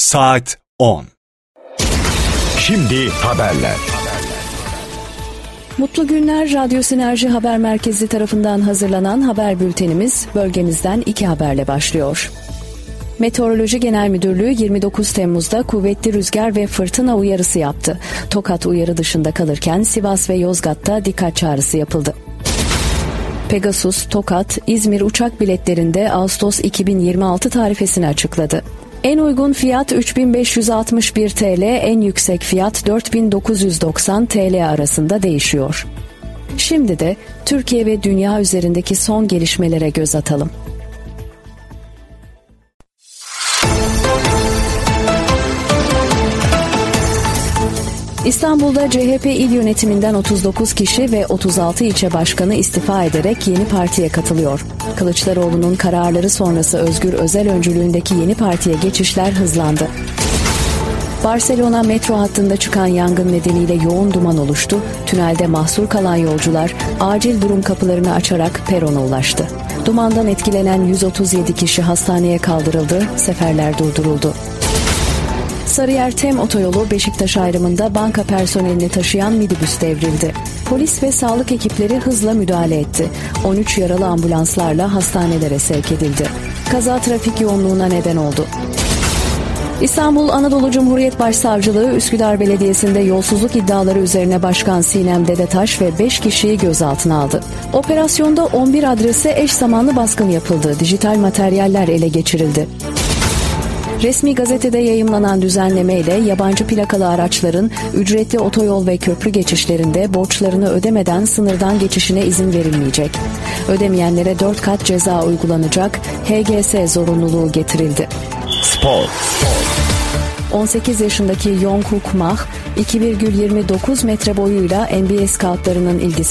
Saat 10. Şimdi haberler. Mutlu günler. Radyo Sinerji Haber Merkezi tarafından hazırlanan haber bültenimiz bölgemizden 2 haberle başlıyor. Meteoroloji Genel Müdürlüğü 29 Temmuz'da kuvvetli rüzgar ve fırtına uyarısı yaptı. Tokat uyarı dışında kalırken Sivas ve Yozgat'ta dikkat çağrısı yapıldı. Pegasus, Tokat, İzmir uçak biletlerinde Ağustos 2026 tarifesini açıkladı. En uygun fiyat 3.561 TL, en yüksek fiyat 4.990 TL arasında değişiyor. Şimdi de Türkiye ve dünya üzerindeki son gelişmelere göz atalım. İstanbul'da CHP il yönetiminden 39 kişi ve 36 ilçe başkanı istifa ederek yeni partiye katılıyor. Kılıçdaroğlu'nun kararları sonrası Özgür Özel öncülüğündeki yeni partiye geçişler hızlandı. Barcelona metro hattında çıkan yangın nedeniyle yoğun duman oluştu. Tünelde mahsur kalan yolcular acil durum kapılarını açarak perona ulaştı. Dumandan etkilenen 137 kişi hastaneye kaldırıldı, seferler durduruldu. Sarıyer Tem Otoyolu Beşiktaş ayrımında banka personelini taşıyan minibüs devrildi. Polis ve sağlık ekipleri hızla müdahale etti. 13 yaralı ambulanslarla hastanelere sevk edildi. Kaza trafik yoğunluğuna neden oldu. İstanbul Anadolu Cumhuriyet Başsavcılığı Üsküdar Belediyesi'nde yolsuzluk iddiaları üzerine Başkan Sinem Dedetaş ve 5 kişiyi gözaltına aldı. Operasyonda 11 adrese eş zamanlı baskın yapıldı. Dijital materyaller ele geçirildi. Resmi gazetede yayımlanan düzenlemeyle yabancı plakalı araçların ücretli otoyol ve köprü geçişlerinde borçlarını ödemeden sınırdan geçişine izin verilmeyecek. Ödemeyenlere 4 kat ceza uygulanacak, HGS zorunluluğu getirildi. Spor. 18 yaşındaki Jungkook Mah, 2,29 metre boyuyla NBA scoutlarının ilgisi